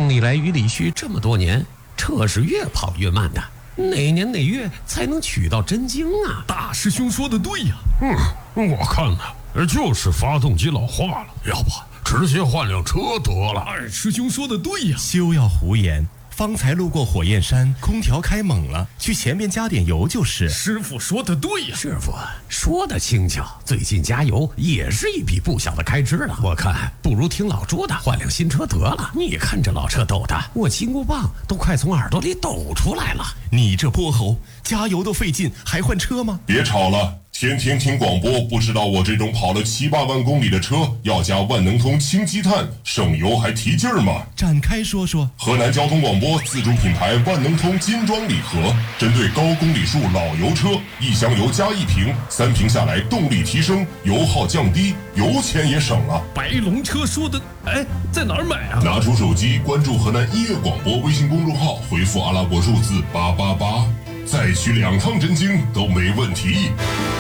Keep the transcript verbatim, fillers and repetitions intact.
动力来于里旭这么多年，车是越跑越慢的，哪年哪月才能取到真经啊？ 大师兄说的对呀。 嗯，我看呢，就是发动机老化了，要不直接换辆车得了。 二师兄说的对呀。 休要胡言，方才路过火焰山，空调开猛了，去前面加点油就是。 师傅说的对呀。 师傅说的轻巧，最近加油也是一笔不小的开支了。我看不如听老朱的，换辆新车得了。你看这老车抖的，我金箍棒都快从耳朵里抖出来了。 你这泼猴，加油都费劲，还换车吗？ 别吵了，天天听广播，不知道我这种跑了七八万公里的车要加万能通氢积碳，省油还提劲儿吗？ 展开说说。 河南交通广播自主品牌万能通金装礼盒，针对高公里数老油车，一箱油加一瓶，三瓶下来动力提升，油耗降低，油钱也省了。 白龙车说的，哎，在哪儿买啊？ 拿出手机关注河南音乐广播微信公众号，回复阿拉伯数字八八八，再取两趟真经都没问题。